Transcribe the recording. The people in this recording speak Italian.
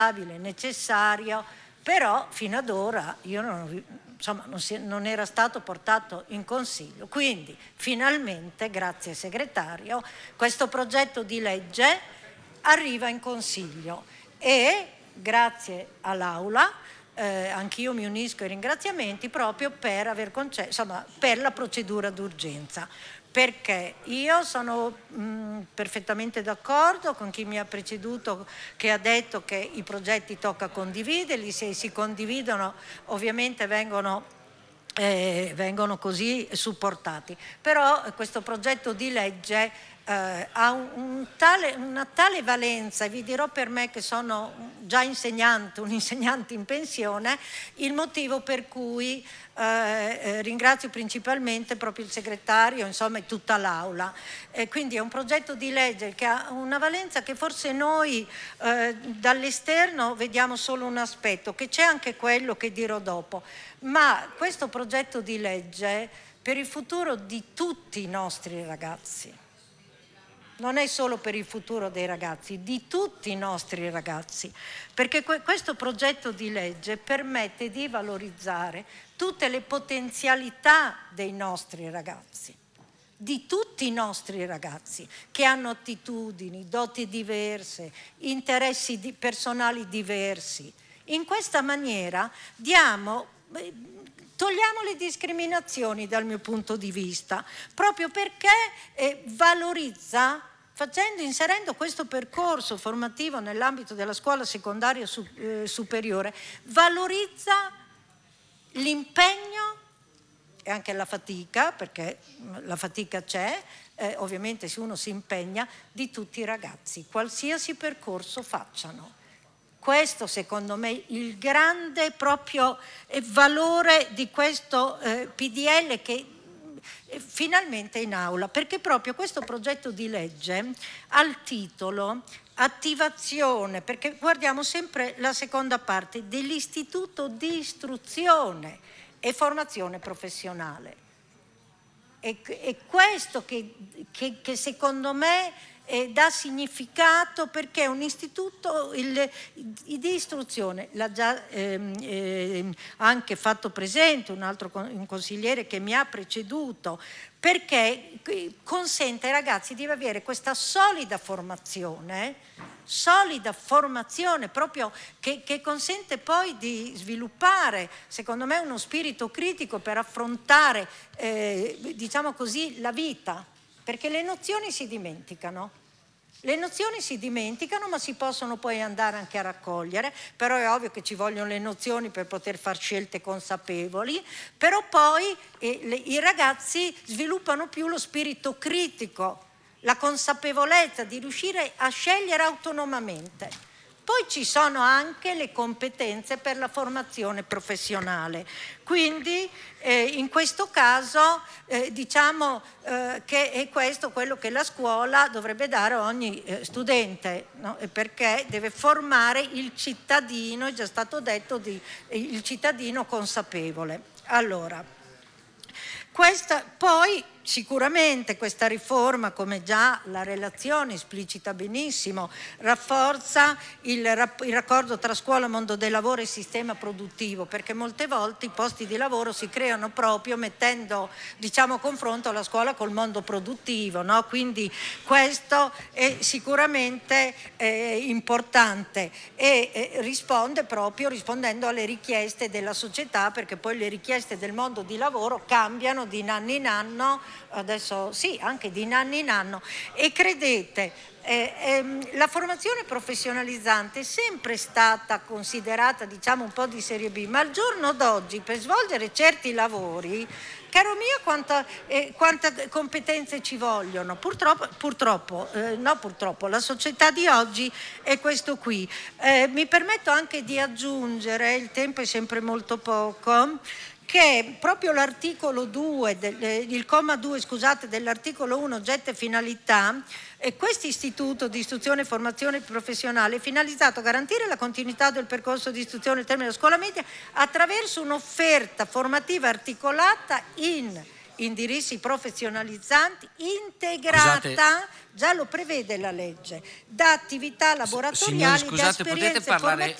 necessario, però fino ad ora io non era stato portato in consiglio. Quindi finalmente, grazie segretario, questo progetto di legge arriva in consiglio e grazie all'Aula anch'io mi unisco ai ringraziamenti proprio per aver per la procedura d'urgenza. Perché io sono perfettamente d'accordo con chi mi ha preceduto, che ha detto che i progetti tocca condividerli, se si condividono ovviamente vengono così supportati. Però questo progetto di legge ha una tale valenza, e vi dirò per me che sono già un insegnante in pensione, il motivo per cui ringrazio principalmente proprio il segretario, insomma, e tutta l'Aula. Quindi è un progetto di legge che ha una valenza che forse noi dall'esterno vediamo solo un aspetto, che c'è anche quello che dirò dopo, ma questo progetto di legge per il futuro di tutti i nostri ragazzi, non è solo per il futuro dei ragazzi, di tutti i nostri ragazzi, perché questo progetto di legge permette di valorizzare tutte le potenzialità dei nostri ragazzi, di tutti i nostri ragazzi che hanno attitudini, doti diverse, interessi personali diversi. In questa maniera togliamo le discriminazioni dal mio punto di vista, proprio perché valorizza, inserendo questo percorso formativo nell'ambito della scuola secondaria superiore, valorizza l'impegno e anche la fatica, perché la fatica c'è, ovviamente se uno si impegna, di tutti i ragazzi, qualsiasi percorso facciano. Questo secondo me il grande proprio valore di questo PDL che finalmente è in aula, perché proprio questo progetto di legge ha il titolo attivazione, perché guardiamo sempre la seconda parte, dell'Istituto di Istruzione e Formazione Professionale. E questo che secondo me dà significato, perché è un istituto di istruzione, l'ha già anche fatto presente un consigliere che mi ha preceduto, perché consente ai ragazzi di avere questa solida formazione proprio che consente poi di sviluppare, secondo me, uno spirito critico per affrontare, diciamo così, la vita, perché le nozioni si dimenticano. Le nozioni si dimenticano, ma si possono poi andare anche a raccogliere, però è ovvio che ci vogliono le nozioni per poter fare scelte consapevoli, però poi i ragazzi sviluppano più lo spirito critico, la consapevolezza di riuscire a scegliere autonomamente. Poi ci sono anche le competenze per la formazione professionale. Quindi in questo caso diciamo che è questo quello che la scuola dovrebbe dare a ogni studente, no? Perché deve formare il cittadino, è già stato detto, il cittadino consapevole. Allora, poi sicuramente questa riforma, come già la relazione esplicita benissimo, rafforza il raccordo tra scuola, mondo del lavoro e sistema produttivo, perché molte volte i posti di lavoro si creano proprio mettendo, diciamo, a confronto la scuola col mondo produttivo, no? Quindi questo è sicuramente importante e rispondendo alle richieste della società, perché poi le richieste del mondo di lavoro cambiano di anno in anno, adesso sì, anche di anno in anno, e credete, la formazione professionalizzante è sempre stata considerata, diciamo, un po' di serie B, ma al giorno d'oggi per svolgere certi lavori, caro mio, quante competenze ci vogliono? Purtroppo, la società di oggi è questo qui. Mi permetto anche di aggiungere, il tempo è sempre molto poco, che proprio l'articolo 2, il comma 2, scusate, dell'articolo 1, oggetto e finalità, questo istituto di istruzione e formazione professionale è finalizzato a garantire la continuità del percorso di istruzione al termine della scuola media attraverso un'offerta formativa articolata in indirizzi professionalizzanti integrata, già lo prevede la legge, da attività laboratoriali, da esperienze formative